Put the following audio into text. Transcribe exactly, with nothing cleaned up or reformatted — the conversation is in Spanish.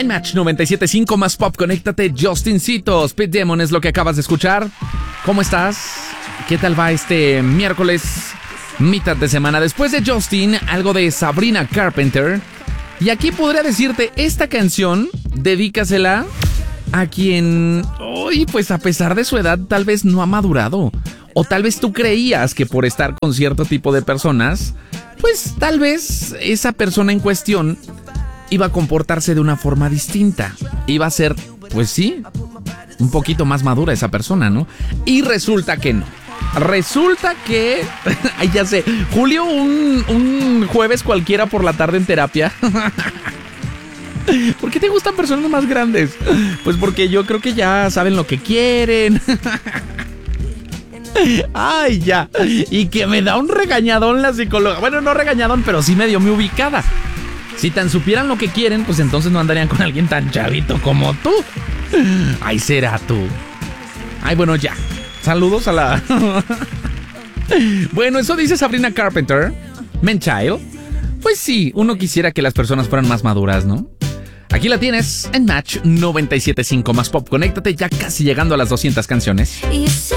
Match noventa y siete punto cinco más pop, conéctate. Justincito, Speed Demon es lo que acabas de escuchar. ¿Cómo estás? ¿Qué tal va este miércoles, mitad de semana? Después de Justin, algo de Sabrina Carpenter. Y aquí podría decirte, esta canción, dedícasela a quien, hoy, pues a pesar de su edad, tal vez no ha madurado. O tal vez tú creías que por estar con cierto tipo de personas, pues tal vez esa persona en cuestión iba a comportarse de una forma distinta. Iba a ser, pues sí, un poquito más madura esa persona, ¿no? Y resulta que no. Resulta que, ay, ya sé, Julio, un, un jueves cualquiera por la tarde en terapia. ¿Por qué te gustan personas más grandes? Pues porque yo creo que ya saben lo que quieren. Ay, ya. Y que me da un regañadón la psicóloga. Bueno, no regañadón, pero sí medio me ubicada. Si tan supieran lo que quieren, pues entonces no andarían con alguien tan chavito como tú. Ay, será tú. Ay, bueno, ya. Saludos a la... Bueno, eso dice Sabrina Carpenter. Man Child. Pues sí, uno quisiera que las personas fueran más maduras, ¿no? Aquí la tienes en Match noventa y siete punto cinco más pop. Conéctate, ya casi llegando a las doscientas canciones.